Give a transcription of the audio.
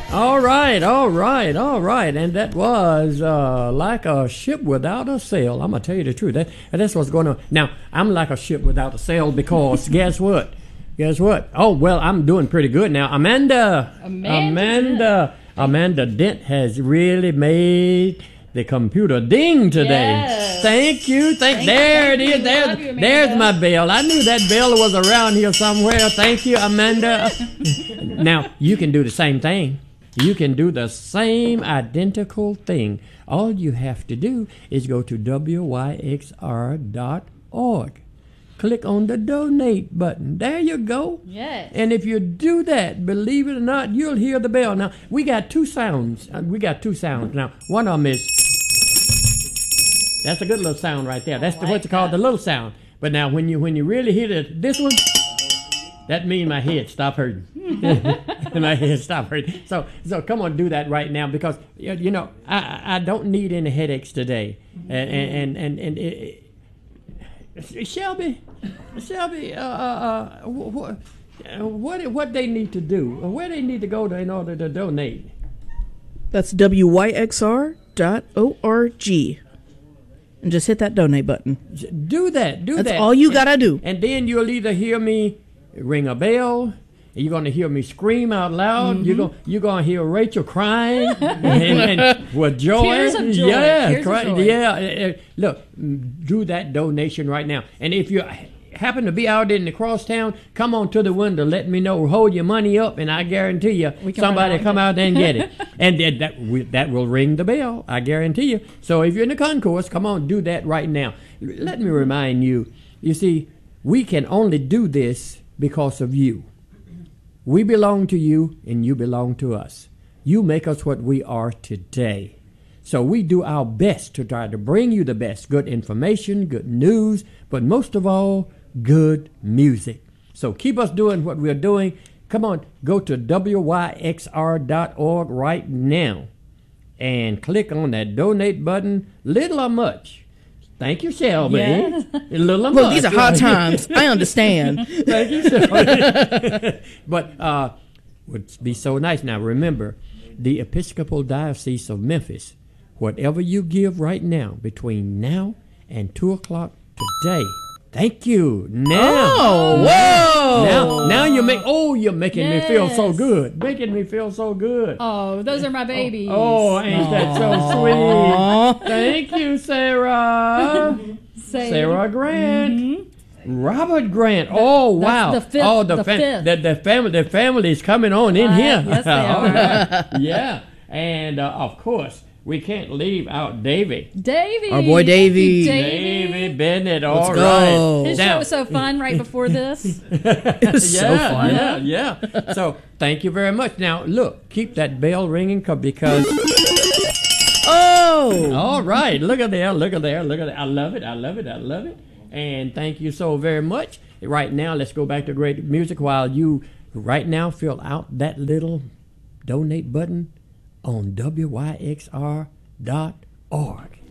All right, all right, all right. And that was like a ship without a sail. I'm going to tell you the truth. That's what's going on. Now, I'm like a ship without a sail because guess what? Guess what? Oh, well, I'm doing pretty good now. Amanda Dent has really made the computer ding today. Yes. Thank you. There it is. There's my bell. I knew that bell was around here somewhere. Thank you, Amanda. Now, you can do the same thing. You can do the same identical thing. All you have to do is go to wyxr.org. Click on the donate button. There you go. Yes. And if you do that, believe it or not, you'll hear the bell. Now, we got two sounds. Now, one of them is, that's a good little sound right there. That's what's called the little sound. But now, when you really hear this one, that means my head stop hurting. My head stop hurting. So come on, do that right now because you know I don't need any headaches today. Shelby, what they need to do, where they need to go to in order to donate? That's wyxr.org. And just hit that donate button. Do that. That's all you gotta do. And then you'll either hear me ring a bell. You're going to hear me scream out loud. Mm-hmm. You're going to hear Rachel crying and with joy. Tears of joy. Yeah, Tears of joy. Yeah. Look, do that donation right now. And if you happen to be out in the crosstown, come on to the window. Let me know. Hold your money up, and I guarantee you somebody come out there and get it. And that will ring the bell. I guarantee you. So if you're in the concourse, come on, do that right now. Let me remind you. You see, we can only do this because of you. We belong to you, and you belong to us. You make us what we are today. So we do our best to try to bring you the best, good information, good news, but most of all, good music. So keep us doing what we're doing. Come on, go to wyxr.org right now and click on that donate button, little or much. Thank you, Shelby. Yes. Look, these are hard times. I understand. Thank you, Shelby. But would be so nice. Now, remember, the Episcopal Diocese of Memphis, whatever you give right now, between now and 2 o'clock today, thank you. Now. Now you're making me feel so good. Making me feel so good. Oh, those are my babies. Oh, ain't that so sweet? Thank you, Sarah. Sarah Grant. Mm-hmm. Robert Grant. Oh, wow. The fifth. Oh, the fifth. The family's coming on in here. Yes, they are. Right. Yeah. And, of course, we can't leave out Davy. Our boy Davy. Davy Bennett. All Let's right. go. His show was so fun right before this. It's so fun. Yeah. So thank you very much. Now, look, keep that bell ringing because... Oh! All right. Look at there. I love it. And thank you so very much. Right now, let's go back to great music while you right now fill out that little donate button on wyxr.org.